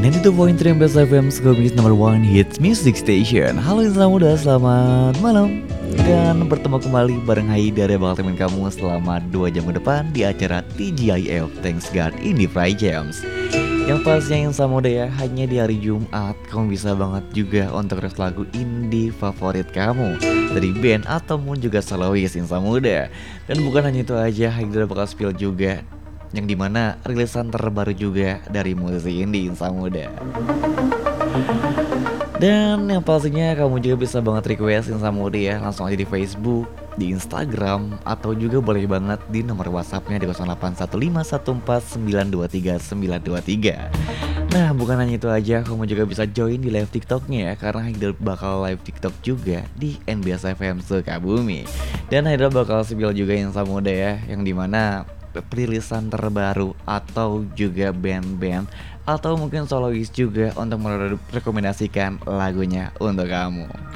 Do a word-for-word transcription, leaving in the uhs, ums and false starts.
sembilan puluh dua tiga Best F M, Skobis number one hits music station. Halo insan muda, selamat malam. Dan bertemu kembali bareng Haidar yang bakal temenin kamu selama dua jam ke depan di acara T G I F Thanks God Indie Friday Jams. Yang pastinya insan muda ya, hanya di hari Jumat kamu bisa banget juga untuk request lagu indie favorit kamu dari band ataupun juga solois insan muda. Dan bukan hanya itu aja, Haidar bakal spill juga yang dimana rilisan terbaru juga dari musisi indie insan muda. Dan yang pastinya kamu juga bisa banget request insan muda ya, langsung aja di Facebook, di Instagram, atau juga boleh banget di nomor WhatsAppnya di nol delapan satu lima satu empat sembilan dua tiga sembilan dua tiga. Nah bukan hanya itu aja, kamu juga bisa join di live TikToknya ya, karena Haidar bakal live TikTok juga di N B S F M Sukabumi. Dan Haidar bakal spill juga insan muda ya, yang dimana perilisan terbaru atau juga band-band atau mungkin solois juga untuk merekomendasikan lagunya untuk kamu.